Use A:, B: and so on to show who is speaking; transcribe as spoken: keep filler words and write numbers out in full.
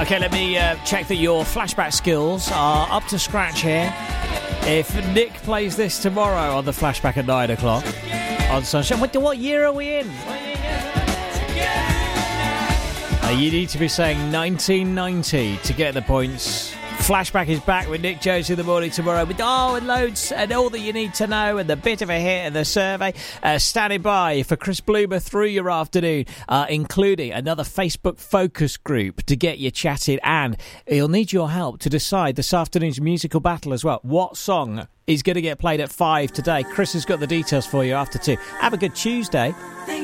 A: Okay, let me uh, check that your flashback skills are up to scratch here. If Nick plays this tomorrow on the flashback at nine o'clock on Sunshine, what, what year are we in? Uh, you need to be saying nineteen ninety to get the points. Flashback is back with Nick Jones in the morning tomorrow with oh and loads and all that you need to know and the bit of a hit and the survey. Uh, standing by for Chris Bloomer through your afternoon, uh, including another Facebook focus group to get you chatted, and he'll need your help to decide this afternoon's musical battle as well. What song is going to get played at five today? Chris has got the details for you after two. Have a good Tuesday.